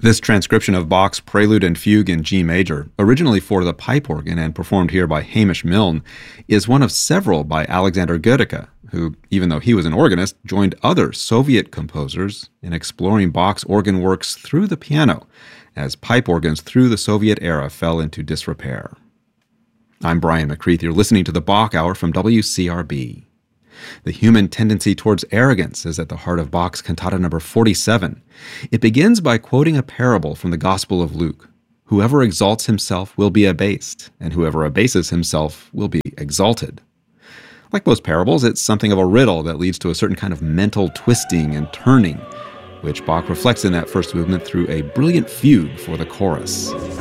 This transcription of Bach's Prelude and Fugue in G major, originally for the pipe organ and performed here by Hamish Milne, is one of several by Alexander Goedicke, who, even though he was an organist, joined other Soviet composers in exploring Bach's organ works through the piano, as pipe organs through the Soviet era fell into disrepair. I'm Brian McCreath. You're listening to the Bach Hour from WCRB. The human tendency towards arrogance is at the heart of Bach's Cantata No. 47. It begins by quoting a parable from the Gospel of Luke. Whoever exalts himself will be abased, and whoever abases himself will be exalted. Like most parables, it's something of a riddle that leads to a certain kind of mental twisting and turning, which Bach reflects in that first movement through a brilliant fugue for the chorus.